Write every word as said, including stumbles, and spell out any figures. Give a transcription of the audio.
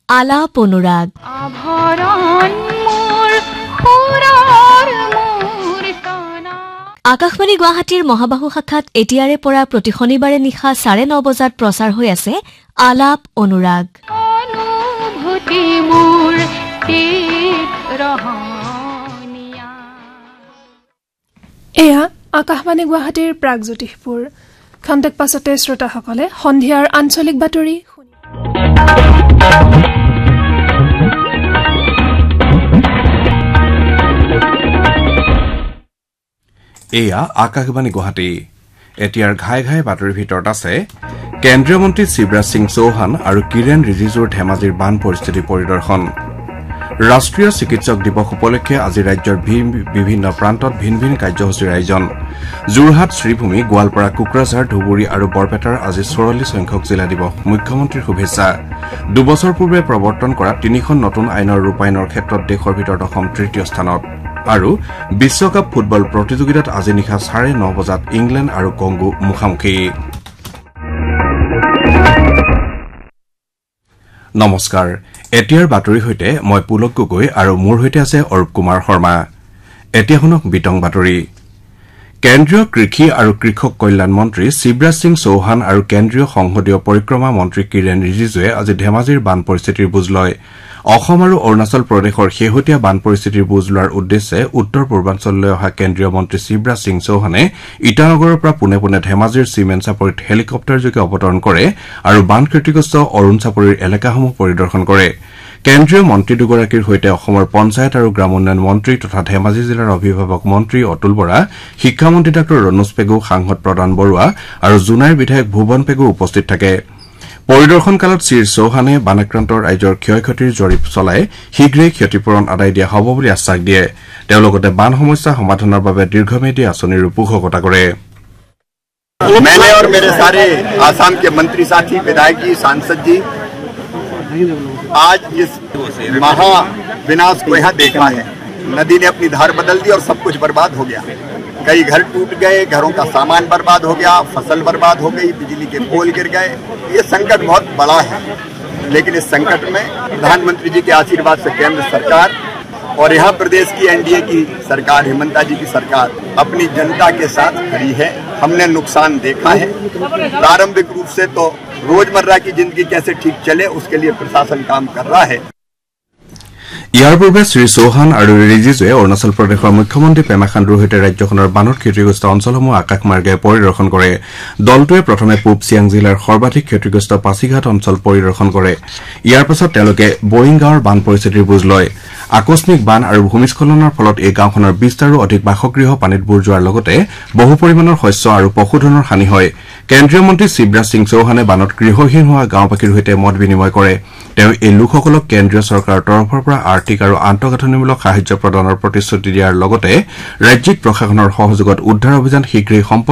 আলাপ অনুৰাগ আকাশবাণী গুৱাহাটীৰ মহাবাহু শাখাত এতিয়াৰে পৰা প্ৰতি শনিবাৰে নিশা চাৰে ন বজাত প্ৰচাৰ হৈ আছে আলাপ অনুৰাগ। এয়া আকাশবাণী গুৱাহাটীৰ প্ৰাগজ্যোতিষপুৰ। খন্তেক পাছতে শ্ৰোতাসকলে সন্ধিয়াৰ আঞ্চলিক বাতৰি এয়া আকাশবাণী গুৱাহাটী। এতিয়াৰ ঘাই ঘাই বাতৰিৰ ভিতৰত আছে কেন্দ্ৰীয় মন্ত্ৰী শিৱৰাজ সিং চৌহান আৰু কিৰেণ ৰিজিজুৰ ধেমাজিৰ বান পৰিস্থিতি পৰিদৰ্শন। ৰাষ্ট্ৰীয় চিকিৎসক দিৱস উপলক্ষে আজি ৰাজ্যৰ বিভিন্ন প্ৰান্তত ভিন ভিন কাৰ্যসূচীৰ আয়োজন। যোৰহাট, শ্ৰীভূমি, গোৱালপাৰা, কোকৰাঝাৰ, ধুবুৰী আৰু বৰপেটাৰ আজি চৌৰাল্লিছ সংখ্যক জিলা দিৱস। মুখ্যমন্ত্ৰীৰ শুভেচ্ছা। দুবছৰ পূৰ্বে প্ৰৱৰ্তন কৰা তিনিখন নতুন আইনৰ ৰূপায়ণৰ ক্ষেত্ৰত দেশৰ ভিতৰত অসম তৃতীয় স্থানত। আৰু বিশ্বকাপ ফুটবল প্ৰতিযোগিতাত আজি নিশা চাৰে ন বজাত ইংলেণ্ড আৰু কংগো মুখামুখি। নমস্কাৰ। এতিয়াৰ বাতৰিৰ সৈতে মই পুলক গগৈ আৰু মোৰ সৈতে আছে অৰূপ কুমাৰ শৰ্মা। এতিয়া শুনক বিতং বাতৰি। কেন্দ্ৰীয় কৃষি আৰু কৃষক কল্যাণ মন্ত্ৰী শিৱৰাজ সিং চৌহান আৰু কেন্দ্ৰীয় সংসদীয় পৰিক্ৰমা মন্ত্ৰী কিৰেণ ৰিজিজুৱে আজি ধেমাজিৰ বান পৰিস্থিতিৰ বুজ লয়। অসম আৰু অৰুণাচল প্ৰদেশৰ শেহতীয়া বান পৰিস্থিতিৰ বুজ লোৱাৰ উদ্দেশ্যে উত্তৰ পূৰ্বাঞ্চললৈ অহা কেন্দ্ৰীয় মন্ত্ৰী শিৱৰাজ সিং চৌহানে ইটানগৰৰ পৰা পোনে পোনে ধেমাজিৰ চিমেণ্ট চাপৰিত হেলিকপ্টাৰযোগে অৱতৰণ কৰে আৰু বান ক্ষতিগ্ৰস্ত অৰুণ চাপৰিৰ এলেকাসমূহ পৰিদৰ্শন কৰে। কেন্দ্ৰীয় মন্ত্ৰী দুগৰাকীৰ সৈতে অসমৰ পঞ্চায়ত আৰু গ্ৰাম উন্নয়ন মন্ত্ৰী তথা ধেমাজি জিলাৰ অভিভাৱক মন্ত্ৰী অতুল বৰা, শিক্ষামন্ত্ৰী ডাঃ ৰণোজ পেগু, সাংসদ প্ৰদান বৰুৱা আৰু জোনাইৰ বিধায়ক ভুৱন পেগু উপস্থিত থাকে। পৰিদৰ্শন কালত শ্ৰী চৌহানে বানাক্ৰান্ত ৰাইজৰ ক্ষয় ক্ষতিৰ জৰীপ চলাই শীঘ্ৰেই ক্ষতিপূৰণ আদায় দিয়া হ'ব বুলি আশ্বাস দিয়ে। তেওঁ লগতে বান সমস্যা সমাধানৰ বাবে দীৰ্ঘম্যাদী আঁচনিৰো পোষকতা কৰে। मैंने और मेरे सारे आसाम के मंत्री साथी, विधायक जी, सांसद जी आज इस महा विनाश को यहाँ देखा है। नदी ने अपनी धार बदल दी और सब कुछ बर्बाद हो गया। कई घर टूट गए, घरों का सामान बर्बाद हो गया, फसल बर्बाद हो गई, बिजली के पोल गिर गए। ये संकट बहुत बड़ा है, लेकिन इस संकट में प्रधानमंत्री जी के आशीर्वाद से केंद्र सरकार और यहाँ प्रदेश की एनडीए की सरकार, हेमंता जी की सरकार अपनी जनता के साथ खड़ी है। हमने नुकसान देखा है। प्रारंभिक रूप से तो रोजमर्रा की जिंदगी कैसे ठीक चले उसके लिए प्रशासन काम कर रहा है। ইয়াৰ পূৰ্বে শ্ৰী চৌহান আৰু ৰিজিজুৱে অৰুণাচল প্ৰদেশৰ মুখ্যমন্ত্ৰী পেমা খাণ্ডুৰ সৈতে ৰাজ্যখনৰ বানত ক্ষতিগ্ৰস্ত অঞ্চলসমূহ আকাশমাৰ্গে পৰিদৰ্শন কৰে। দলটোৱে প্ৰথমে পূব চিয়াং জিলাৰ সৰ্বাধিক ক্ষতিগ্ৰস্ত পাছিঘাট অঞ্চল পৰিদৰ্শন কৰে। ইয়াৰ পাছত তেওঁলোকে বয়িং গাঁৱৰ বান পৰিস্থিতিৰ বুজ লয়। আকস্মিক বান আৰু ভূমিস্খলনৰ ফলত এই গাঁওখনৰ বিশটাৰো অধিক বাসগৃহ পানীত বুৰ যোৱাৰ লগতে বহু পৰিমাণৰ শস্য আৰু পশুধনৰ হানি হয়। কেন্দ্ৰীয় মন্ত্ৰী শিৱৰাজ সিং চৌহানে বানত গৃহহীন হোৱা গাঁওবাসীৰ সৈতে মত বিনিময় কৰে। তেওঁ এই লোকসকলক কেন্দ্ৰীয় চৰকাৰৰ তৰফৰ পৰা আৰ্থিক আৰু আন্তঃগাঁথনিমূলক সাহায্য প্ৰদানৰ প্ৰতিশ্ৰুতি দিয়াৰ লগতে ৰাজ্যিক প্ৰশাসনৰ সহযোগত উদ্ধাৰ অভিযান শীঘ্ৰেই সম্পন্ন